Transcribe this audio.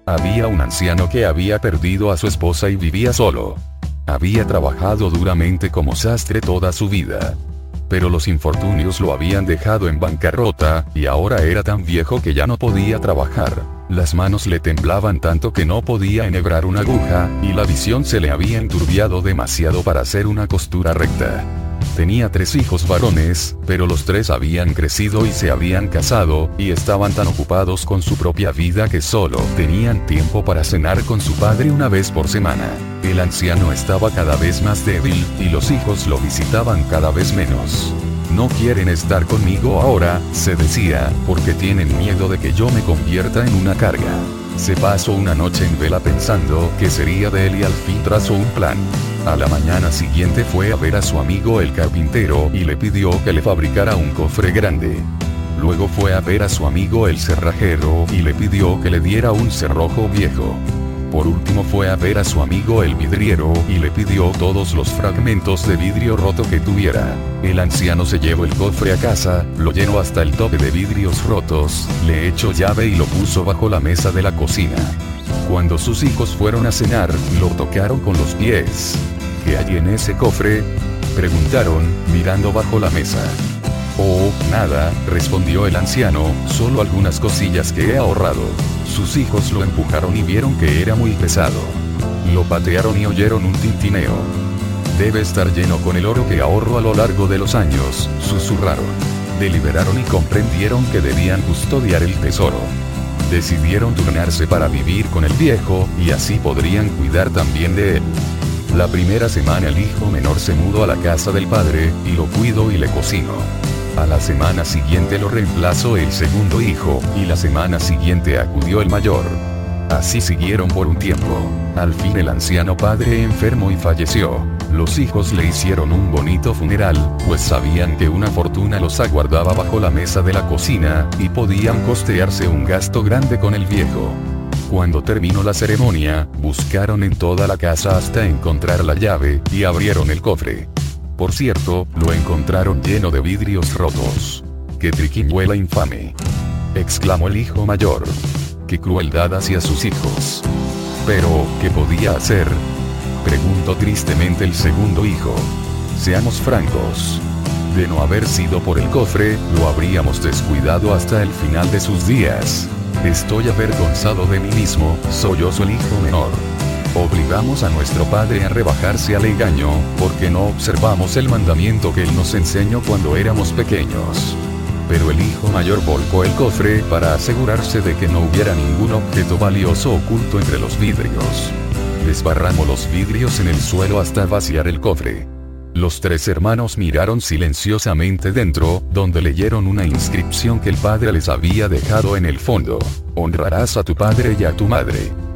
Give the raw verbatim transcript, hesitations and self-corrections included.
Había un anciano que había perdido a su esposa y vivía solo. Había trabajado duramente como sastre toda su vida. Pero los infortunios lo habían dejado en bancarrota, y ahora era tan viejo que ya no podía trabajar. Las manos le temblaban tanto que no podía enhebrar una aguja, y la visión se le había enturbiado demasiado para hacer una costura recta. Tenía tres hijos varones, pero los tres habían crecido y se habían casado, y estaban tan ocupados con su propia vida que solo tenían tiempo para cenar con su padre una vez por semana. El anciano estaba cada vez más débil, y los hijos lo visitaban cada vez menos. No quieren estar conmigo ahora, se decía, porque tienen miedo de que yo me convierta en una carga. Se pasó una noche en vela pensando qué sería de él y al fin trazó un plan. A la mañana siguiente fue a ver a su amigo el carpintero y le pidió que le fabricara un cofre grande. Luego fue a ver a su amigo el cerrajero y le pidió que le diera un cerrojo viejo. Por último fue a ver a su amigo el vidriero y le pidió todos los fragmentos de vidrio roto que tuviera. El anciano se llevó el cofre a casa, lo llenó hasta el tope de vidrios rotos, le echó llave y lo puso bajo la mesa de la cocina. Cuando sus hijos fueron a cenar, lo tocaron con los pies. ¿Qué hay en ese cofre?, preguntaron, mirando bajo la mesa. Oh, nada, respondió el anciano, solo algunas cosillas que he ahorrado. Sus hijos lo empujaron y vieron que era muy pesado. Lo patearon y oyeron un tintineo. Debe estar lleno con el oro que ahorro a lo largo de los años, susurraron. Deliberaron y comprendieron que debían custodiar el tesoro. Decidieron turnarse para vivir con el viejo, y así podrían cuidar también de él. La primera semana el hijo menor se mudó a la casa del padre, y lo cuidó y le cocinó. A la semana siguiente lo reemplazó el segundo hijo, y la semana siguiente acudió el mayor. Así siguieron por un tiempo. Al fin el anciano padre enfermó y falleció. Los hijos le hicieron un bonito funeral, pues sabían que una fortuna los aguardaba bajo la mesa de la cocina, y podían costearse un gasto grande con el viejo. Cuando terminó la ceremonia, buscaron en toda la casa hasta encontrar la llave, y abrieron el cofre. Por cierto, lo encontraron lleno de vidrios rotos. ¡Qué triquiñuela infame!, exclamó el hijo mayor. ¡Qué crueldad hacia sus hijos! Pero, ¿qué podía hacer?, preguntó tristemente el segundo hijo. Seamos francos. De no haber sido por el cofre, lo habríamos descuidado hasta el final de sus días. Estoy avergonzado de mí mismo, sollozó el hijo menor. Obligamos a nuestro padre a rebajarse al engaño, porque no observamos el mandamiento que él nos enseñó cuando éramos pequeños. Pero el hijo mayor volcó el cofre para asegurarse de que no hubiera ningún objeto valioso oculto entre los vidrios. Desbarramó los vidrios en el suelo hasta vaciar el cofre. Los tres hermanos miraron silenciosamente dentro, donde leyeron una inscripción que el padre les había dejado en el fondo. Honrarás a tu padre y a tu madre.